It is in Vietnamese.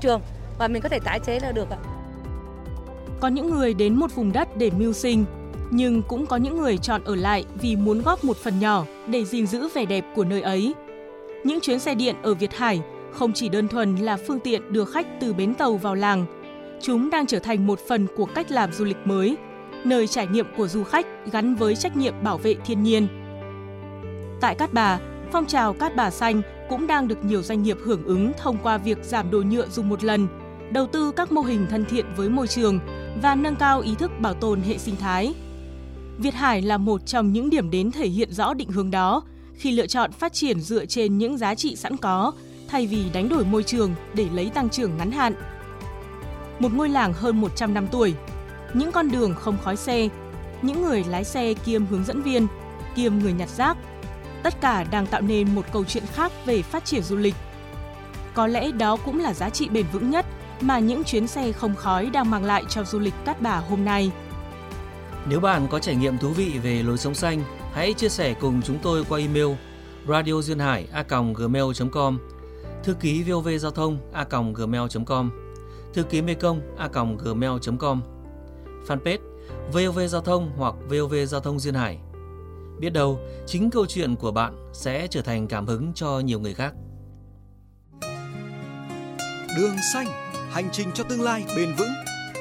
trường và mình có thể tái chế là được ạ. Có những người đến một vùng đất để mưu sinh, nhưng cũng có những người chọn ở lại vì muốn góp một phần nhỏ để gìn giữ vẻ đẹp của nơi ấy. Những chuyến xe điện ở Việt Hải không chỉ đơn thuần là phương tiện đưa khách từ bến tàu vào làng, chúng đang trở thành một phần của cách làm du lịch mới, nơi trải nghiệm của du khách gắn với trách nhiệm bảo vệ thiên nhiên. Tại Cát Bà, phong trào Cát Bà Xanh cũng đang được nhiều doanh nghiệp hưởng ứng thông qua việc giảm đồ nhựa dùng một lần, đầu tư các mô hình thân thiện với môi trường và nâng cao ý thức bảo tồn hệ sinh thái. Việt Hải là một trong những điểm đến thể hiện rõ định hướng đó khi lựa chọn phát triển dựa trên những giá trị sẵn có thay vì đánh đổi môi trường để lấy tăng trưởng ngắn hạn. Một ngôi làng hơn 100 năm tuổi, những con đường không khói xe, những người lái xe kiêm hướng dẫn viên, kiêm người nhặt rác, tất cả đang tạo nên một câu chuyện khác về phát triển du lịch. Có lẽ đó cũng là giá trị bền vững nhất mà những chuyến xe không khói đang mang lại cho du lịch Cát Bà hôm nay. Nếu bạn có trải nghiệm thú vị về lối sống xanh, hãy chia sẻ cùng chúng tôi qua email radioduyênhải@gmail.com, thư ký vovgiao thông@gmail.com, thư ký mekong@gmail.com, fanpage VOV Giao thông hoặc VOV Giao thông Duyên Hải. Biết đâu, chính câu chuyện của bạn sẽ trở thành cảm hứng cho nhiều người khác. Đường xanh, hành trình cho tương lai bền vững.